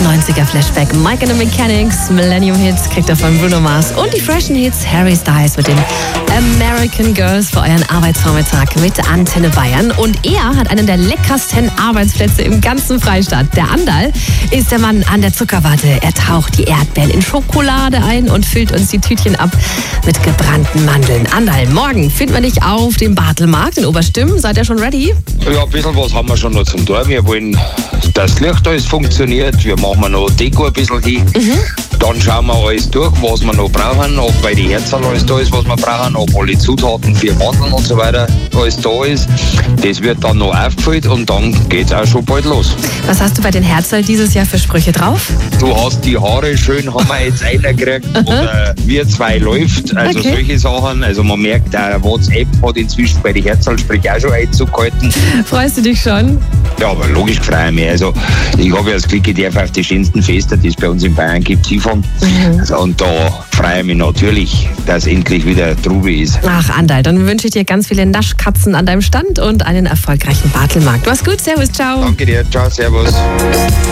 90er Flashback. Mike and the Mechanics, Millennium Hits kriegt er von Bruno Mars und die freshen Hits Harry Styles mit den American Girls für euren Arbeitsvormittag mit Antenne Bayern. Und er hat einen der leckersten Arbeitsplätze im ganzen Freistaat. Der Andal ist der Mann an der Zuckerwatte. Er taucht die Erdbeeren in Schokolade ein und füllt uns die Tütchen ab mit gebrannten Mandeln. Andal, morgen finden wir dich auf dem Bartelmarkt in Oberstimm. Seid ihr schon ready? Ja, ein bisschen was haben wir schon noch zum Tor. Wir wollen, dass das Licht alles funktioniert. Wir machen noch Deko ein bisschen hin. Dann schauen wir alles durch, was wir noch brauchen, ob bei den Herzern alles da ist, was wir brauchen, ob alle Zutaten für Mandeln und so weiter alles da ist. Das wird dann noch aufgefüllt und dann geht's auch schon bald los. Was hast du bei den Herzl dieses Jahr für Sprüche drauf? Du hast die Haare schön, haben wir jetzt einer gekriegt, oder wir zwei läuft, also Okay. solche Sachen. Also man merkt, der WhatsApp hat inzwischen bei den Herzl sprich auch schon Einzug gehalten. Freust du dich schon? Ja, aber logisch freue ich mich. Also ich habe ja das Glück, ich darf auf die schönsten Feste, die es bei uns in Bayern gibt, hinfahren. Und da freue ich mich natürlich, dass endlich wieder Trube ist. Ach, Andal, dann wünsche ich dir ganz viele Naschkatzen an deinem Stand und einen erfolgreichen Bartelmarkt. Mach's gut, servus, ciao. Danke dir, ciao, servus.